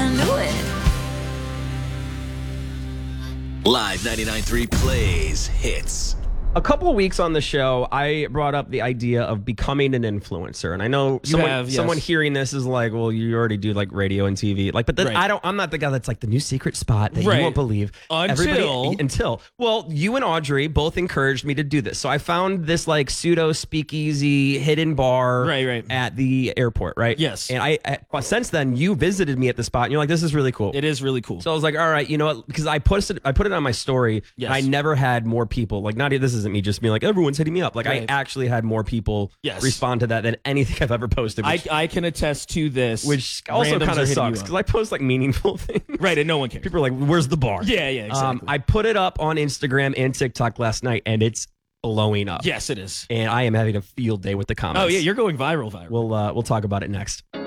knew it. Live 99.3 plays hits. A couple of weeks on the show, I brought up the idea of becoming an influencer, and I know someone hearing this is like, "Well, you already do like radio and TV." Like, but then I'm not the guy that's like the new secret spot that you won't believe. Until you and Audrey both encouraged me to do this, so I found this like pseudo speakeasy hidden bar at the airport. Right. Yes. And I since then you visited me at the spot, and you're like, "This is really cool." It is really cool. So I was like, "All right, you know what?" Because I put it on my story. Yes. And I never had more people like. This isn't me just being like everyone's hitting me up. Like I actually had more people respond to that than anything I've ever posted. I can attest to this, which also kind of sucks because I post like meaningful things, right? And no one cares. People are like, "Where's the bar?" Yeah, exactly. I put it up on Instagram and TikTok last night, and it's blowing up. Yes, it is. And I am having a field day with the comments. Oh yeah, you're going viral. We'll talk about it next.